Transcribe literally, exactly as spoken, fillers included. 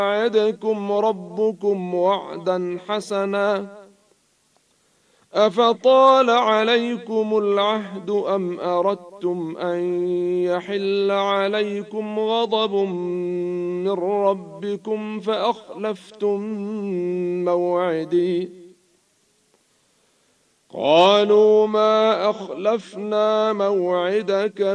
وعدكم ربكم وعدا حسنا أفطال عليكم العهد أم أردتم أن يحل عليكم غضب من ربكم فأخلفتم موعدي قالوا ما أخلفنا موعدك